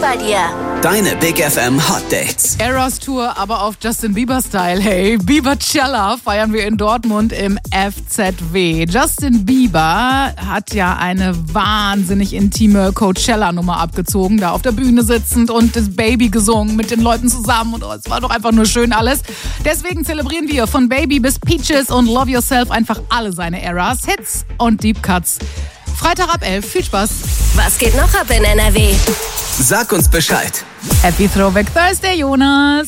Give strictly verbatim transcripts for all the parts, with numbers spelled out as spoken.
bei dir. Deine Big F M Hot Dates. Eras Tour, aber auf Justin Bieber Style. Hey, Biebercella feiern wir in Dortmund im F Z W. Justin Bieber hat ja eine wahnsinnig intime Coachella-Nummer abgezogen, da auf der Bühne sitzend und das Baby gesungen mit den Leuten zusammen und oh, es war doch einfach nur schön alles. Deswegen zelebrieren wir von Baby bis Peaches und Love Yourself einfach alle seine Eras, Hits und Deep Cuts. Freitag ab elf. Viel Spaß. Was geht noch ab in N R W? Sag uns Bescheid. Happy Throwback Thursday, Jonas.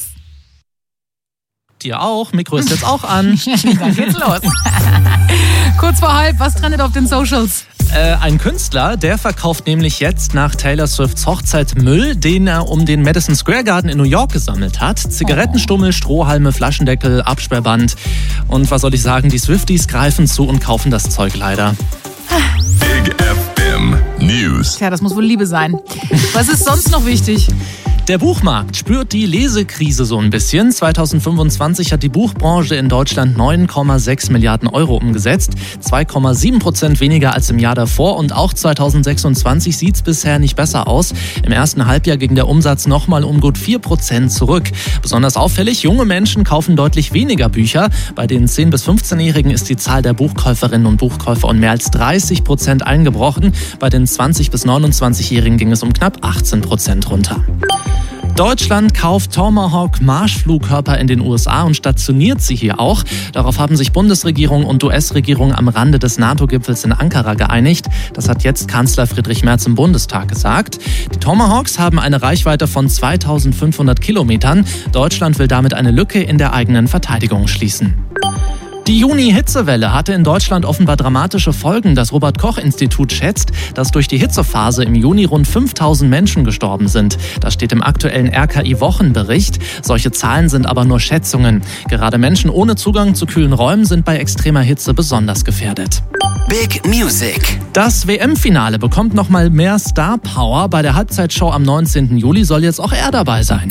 Dir auch. Mikro ist jetzt auch an. Dann geht's los. Kurz vor halb, was trendet auf den Socials? Äh, ein Künstler, der verkauft nämlich jetzt nach Taylor Swifts Hochzeit Müll, den er um den Madison Square Garden in New York gesammelt hat. Zigarettenstummel, Strohhalme, Flaschendeckel, Absperrband. Und was soll ich sagen, die Swifties greifen zu und kaufen das Zeug leider. Big F M News. Tja, das muss wohl Liebe sein. Was ist sonst noch wichtig? Der Buchmarkt spürt die Lesekrise so ein bisschen. zwanzig fünfundzwanzig hat die Buchbranche in Deutschland neun Komma sechs Milliarden Euro umgesetzt. zwei Komma sieben Prozent weniger als im Jahr davor. Und auch zwanzig sechsundzwanzig sieht es bisher nicht besser aus. Im ersten Halbjahr ging der Umsatz nochmal um gut vier Prozent zurück. Besonders auffällig, junge Menschen kaufen deutlich weniger Bücher. Bei den zehn- bis fünfzehnjährigen ist die Zahl der Buchkäuferinnen und Buchkäufer um mehr als dreißig Prozent eingebrochen. Bei den zwanzig- bis neunundzwanzigjährigen ging es um knapp achtzehn Prozent runter. Deutschland kauft Tomahawk-Marschflugkörper in den U S A und stationiert sie hier auch. Darauf haben sich Bundesregierung und U S-Regierung am Rande des NATO-Gipfels in Ankara geeinigt. Das hat jetzt Kanzler Friedrich Merz im Bundestag gesagt. Die Tomahawks haben eine Reichweite von zweitausendfünfhundert Kilometern. Deutschland will damit eine Lücke in der eigenen Verteidigung schließen. Die Juni-Hitzewelle hatte in Deutschland offenbar dramatische Folgen. Das Robert-Koch-Institut schätzt, dass durch die Hitzephase im Juni rund fünftausend Menschen gestorben sind. Das steht im aktuellen R K I-Wochenbericht. Solche Zahlen sind aber nur Schätzungen. Gerade Menschen ohne Zugang zu kühlen Räumen sind bei extremer Hitze besonders gefährdet. Big Music. Das W M-Finale bekommt nochmal mehr Star-Power. Bei der Halbzeitshow am neunzehnten Juli soll jetzt auch er dabei sein.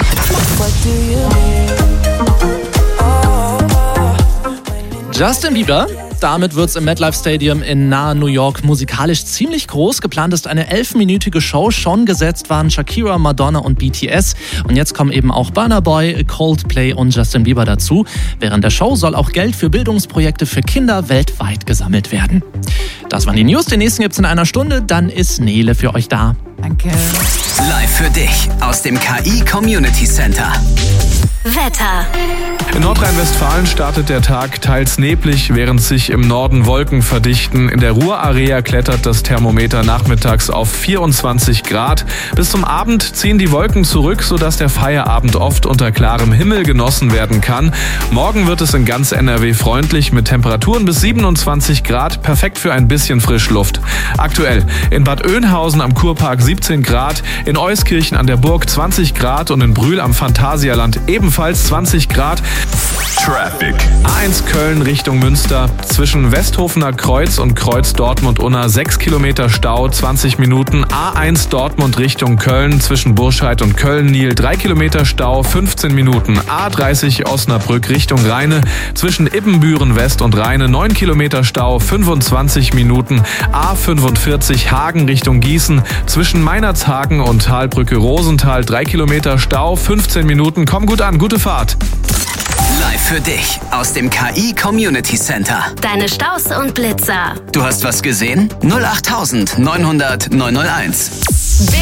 Justin Bieber, damit wird's im MetLife Stadium in nahe New York musikalisch ziemlich groß. Geplant ist eine elfminütige Show. Schon gesetzt waren Shakira, Madonna und B T S. Und jetzt kommen eben auch Burna Boy, Coldplay und Justin Bieber dazu. Während der Show soll auch Geld für Bildungsprojekte für Kinder weltweit gesammelt werden. Das waren die News. Den nächsten gibt's in einer Stunde. Dann ist Nele für euch da. Danke. Live für dich aus dem K I Community Center. Wetter. In Nordrhein-Westfalen startet der Tag teils neblig, während sich im Norden Wolken verdichten. In der Ruhrarea klettert das Thermometer nachmittags auf vierundzwanzig Grad. Bis zum Abend ziehen die Wolken zurück, sodass der Feierabend oft unter klarem Himmel genossen werden kann. Morgen wird es in ganz N R W freundlich mit Temperaturen bis siebenundzwanzig Grad, perfekt für ein bisschen Frischluft. Aktuell in Bad Oeynhausen am Kurpark siebzehn Grad, in Euskirchen an der Burg zwanzig Grad und in Brühl am Phantasialand ebenfalls zwanzig Grad. Traffic. A eins Köln Richtung Münster. Zwischen Westhofener Kreuz und Kreuz Dortmund-Unna sechs Kilometer Stau, zwanzig Minuten. A eins Dortmund Richtung Köln. Zwischen Burscheid und Köln-Nil drei Kilometer Stau, fünfzehn Minuten. A dreißig Osnabrück Richtung Rheine. Zwischen Ippenbüren West und Rheine neun Kilometer Stau, fünfundzwanzig Minuten. A fünfundvierzig Hagen Richtung Gießen. Zwischen Meinerzhagen und Talbrücke Rosenthal drei Kilometer Stau, fünfzehn Minuten. Komm gut an, gute Fahrt. Live für dich aus dem K I Community Center. Deine Staus und Blitzer. Du hast was gesehen? null acht neunhundert neunhunderт neunhunderteins.